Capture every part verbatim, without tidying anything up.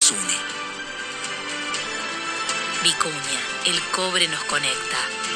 nos une. Vicuña, el cobre nos conecta.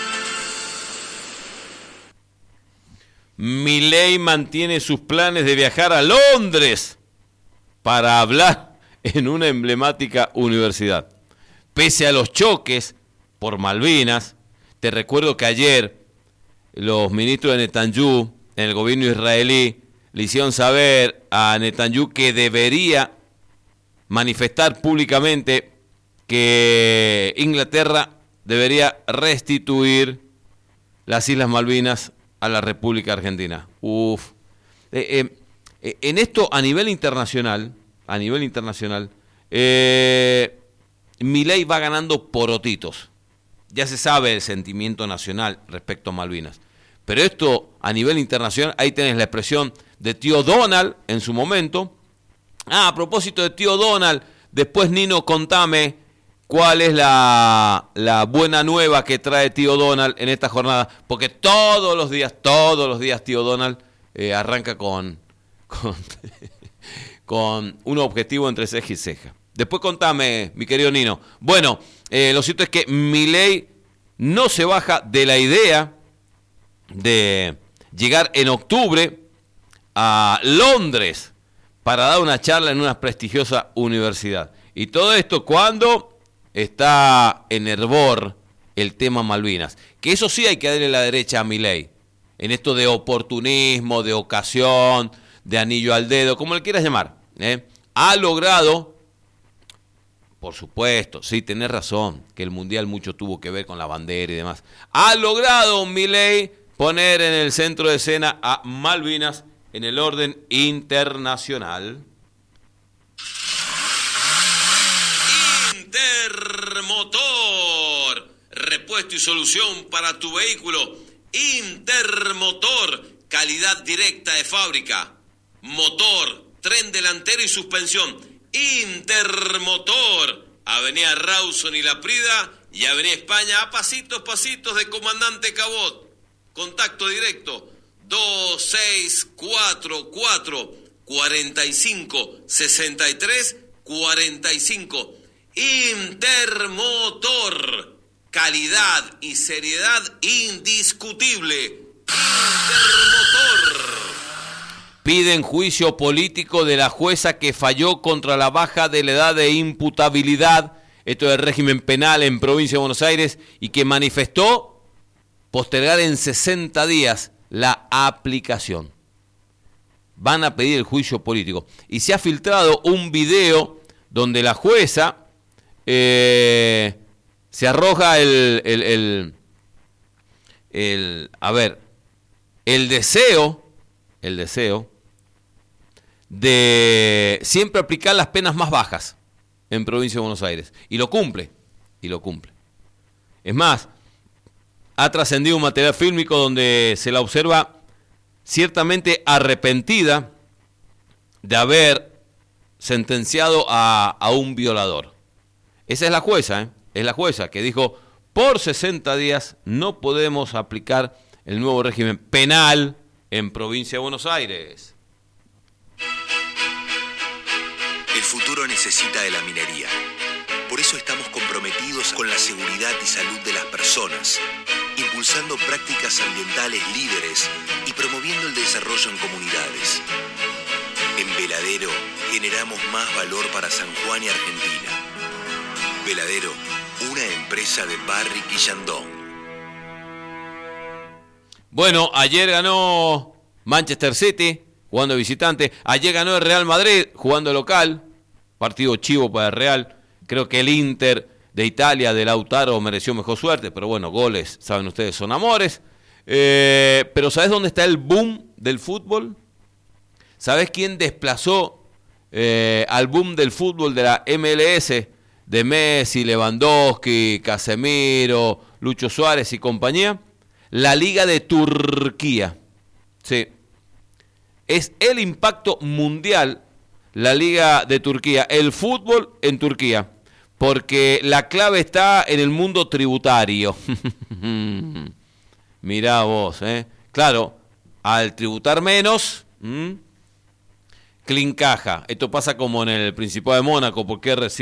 Milei mantiene sus planes de viajar a Londres para hablar en una emblemática universidad. Pese a los choques por Malvinas, te recuerdo que ayer los ministros de Netanyahu en el gobierno israelí le hicieron saber a Netanyahu que debería manifestar públicamente que Inglaterra debería restituir las Islas Malvinas a la República Argentina. Uf. Eh, eh, en esto, a nivel internacional, a nivel internacional, eh, Milei va ganando porotitos. Ya se sabe el sentimiento nacional respecto a Malvinas. Pero esto, a nivel internacional, ahí tenés la expresión de tío Donald en su momento. Ah, a propósito de tío Donald, después Nino, contame cuál es la, la buena nueva que trae tío Donald en esta jornada. Porque todos los días, todos los días tío Donald eh, arranca con, con, con un objetivo entre ceja y ceja. Después contame, mi querido Nino. Bueno, eh, lo cierto es que Milei no se baja de la idea de llegar en octubre a Londres para dar una charla en una prestigiosa universidad. Y todo esto cuando está en hervor el tema Malvinas. Que eso sí hay que darle la derecha a Milei. En esto de oportunismo, de ocasión, de anillo al dedo, como le quieras llamar. ¿eh? Ha logrado... Por supuesto, sí, tenés razón, que el Mundial mucho tuvo que ver con la bandera y demás. Ha logrado Milei poner en el centro de escena a Malvinas en el orden internacional. Intermotor, repuesto y solución para tu vehículo. Intermotor, calidad directa de fábrica. Motor, tren delantero y suspensión. Intermotor, Avenida Rawson y La Prida y Avenida España a pasitos, pasitos de Comandante Cabot. Contacto directo dos seis cuatro cuatro, cuatro cinco, seis tres cuatro cinco. Intermotor, calidad y seriedad indiscutible. Intermotor. Piden juicio político de la jueza que falló contra la baja de la edad de imputabilidad, esto del régimen penal en Provincia de Buenos Aires, y que manifestó postergar en sesenta días la aplicación. Van a pedir el juicio político. Y se ha filtrado un video donde la jueza eh, se arroja el, el, el, el, a ver, el deseo, el deseo, de siempre aplicar las penas más bajas en Provincia de Buenos Aires. Y lo cumple, y lo cumple. Es más, ha trascendido un material fílmico donde se la observa ciertamente arrepentida de haber sentenciado a, a un violador. Esa es la jueza, ¿eh? Es la jueza que dijo, por sesenta días no podemos aplicar el nuevo régimen penal en Provincia de Buenos Aires. El futuro necesita de la minería. Por eso estamos comprometidos con la seguridad y salud de las personas, impulsando prácticas ambientales líderes y promoviendo el desarrollo en comunidades. En Veladero generamos más valor para San Juan y Argentina. Veladero, una empresa de Barrick y Yandón. Bueno, ayer ganó Manchester City jugando de visitante. Ayer ganó el Real Madrid jugando de local. Partido chivo para el Real. Creo que el Inter de Italia, de Lautaro, mereció mejor suerte. Pero bueno, goles, saben ustedes, son amores. Eh, pero ¿sabes dónde está el boom del fútbol? ¿Sabes quién desplazó eh, al boom del fútbol de la M L S? De Messi, Lewandowski, Casemiro, Lucho Suárez y compañía. La Liga de Turquía. Sí. Es el impacto mundial, la Liga de Turquía, el fútbol en Turquía, porque la clave está en el mundo tributario. Mirá vos, ¿eh? Claro, al tributar menos, ¿m? clean caja. Esto pasa como en el Principado de Mónaco, porque recibe